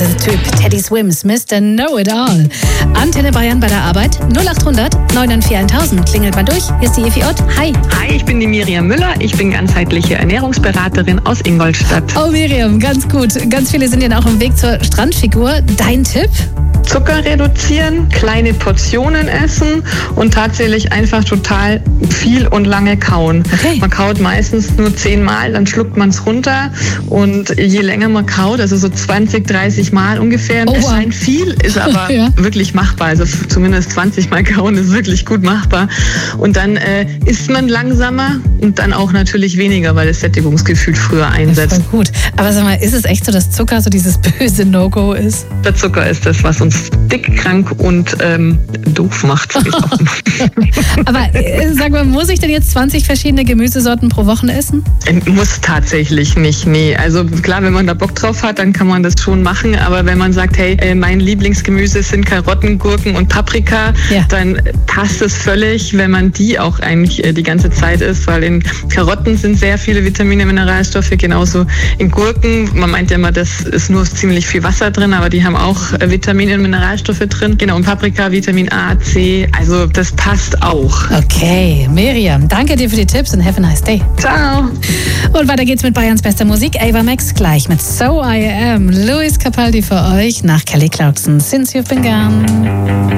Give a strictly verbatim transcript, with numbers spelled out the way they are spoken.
dieser Typ. Teddy Swims, Mister Know-It-All. Antenne Bayern bei der Arbeit. null acht hundert neun vier tausend. Klingelt mal durch. Hier ist die Evi Ott. Hi. Hi, ich bin die Miriam Müller. Ich bin ganzheitliche Ernährungsberaterin aus Ingolstadt. Oh Miriam, ganz gut. Ganz viele sind ja auch im Weg zur Strandfigur. Dein Tipp? Zucker reduzieren, kleine Portionen essen und tatsächlich einfach total viel und lange kauen. Okay. Man kaut meistens nur zehnmal, dann schluckt man es runter und je länger man kaut, also so zwanzig, dreißig Mal ungefähr, oh, es wow. scheint viel, ist aber ja. wirklich machbar. Also zumindest zwanzig Mal kauen ist wirklich gut machbar. Und dann äh, isst man langsamer und dann auch natürlich weniger, weil das Sättigungsgefühl früher einsetzt. Voll gut. Aber sag mal, ist es echt so, dass Zucker so dieses böse No-Go ist? Der Zucker ist das, was uns dick, krank und ähm, doof macht. Aber äh, sag mal, muss ich denn jetzt zwanzig verschiedene Gemüsesorten pro Woche essen? Muss tatsächlich nicht, nee. Also klar, wenn man da Bock drauf hat, dann kann man das schon machen. Aber wenn man sagt, hey, äh, mein Lieblingsgemüse sind Karotten, Gurken und Paprika, ja. dann passt es völlig, wenn man die auch eigentlich äh, die ganze Zeit isst. Weil in Karotten sind sehr viele Vitamine, Mineralstoffe, genauso in Gurken. Man meint ja immer, das ist nur ziemlich viel Wasser drin, aber die haben auch äh, Vitamine und Mineralstoffe drin. Genau, und Paprika, Vitamin A, C, also das passt auch. Okay, Miriam, danke dir für die Tipps und have a nice day. Ciao. Und weiter geht's mit Bayerns bester Musik. Ava Max gleich mit So I Am. Luis Capaldi für euch nach Kelly Clarkson. Since You've Been Gone.